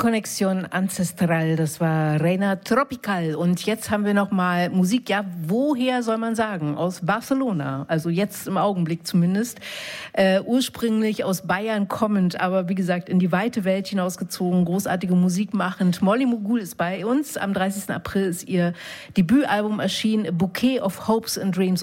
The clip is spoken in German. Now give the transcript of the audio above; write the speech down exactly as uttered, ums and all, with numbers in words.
Conexión Ancestral, das war Reina Tropical. Und jetzt haben wir noch mal Musik, ja, woher soll man sagen? Aus Barcelona, also jetzt im Augenblick zumindest. Äh, ursprünglich aus Bayern kommend, aber wie gesagt in die weite Welt hinausgezogen, großartige Musik machend. Molly Mogul ist bei uns. Am dreißigsten April ist ihr Debütalbum erschienen, A Bouquet of Hopes and Dreams.